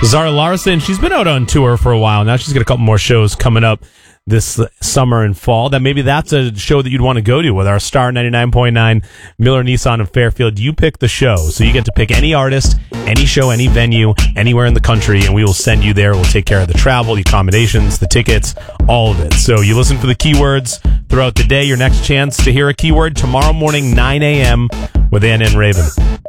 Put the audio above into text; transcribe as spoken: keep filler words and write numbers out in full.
Zara Larson, she's been out on tour for a while now. She's got a couple more shows coming up this summer and fall. That maybe that's a show that you'd want to go to with our Star ninety-nine point nine Miller Nissan of Fairfield. You pick the show, so you get to pick any artist, any show, any venue, anywhere in the country, and we will send you there. We'll take care of the travel, the accommodations, the tickets, all of it. So you listen for the keywords throughout the day. Your next chance to hear a keyword tomorrow morning, nine a.m. with Anna and Raven.